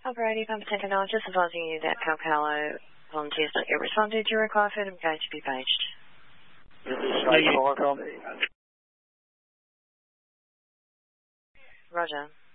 Operator, Pump Technologist advising you that Calcalo volunteers not yet responded to your require for them going to be paged. This is 5 Roger.